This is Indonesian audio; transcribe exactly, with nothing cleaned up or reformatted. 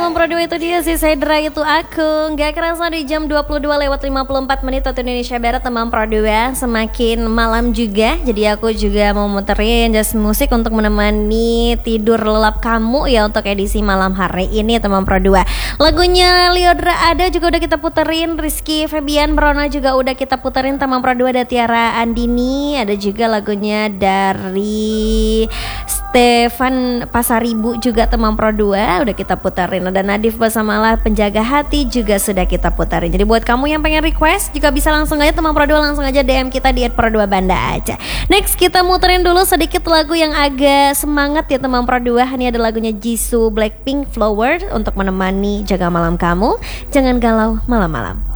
teman Pro dua, itu dia sih Sedra itu aku. Gak kerasa di jam dua puluh dua lewat lima puluh empat menit waktu Indonesia Barat teman Pro dua. Semakin malam juga, jadi aku juga mau muterin jazz musik untuk menemani tidur lelap kamu ya untuk edisi malam hari ini teman Pro dua. Lagunya Liodra ada juga udah kita puterin, Rizky Febian Brona juga udah kita puterin teman Pro dua, ada Tiara Andini, ada juga lagunya dari Stefan Pasaribu juga teman Pro dua udah kita puterin. Ada Nadif Basamalah Penjaga Hati juga sudah kita puterin. Jadi buat kamu yang pengen request juga bisa langsung aja teman Pro dua, langsung aja D M kita di et pro dua banda aja. Next kita muterin dulu sedikit lagu yang agak semangat ya teman Pro dua. Ini ada lagunya Jisoo Blackpink Flower untuk menemani jaga malam kamu. Jangan galau malam-malam.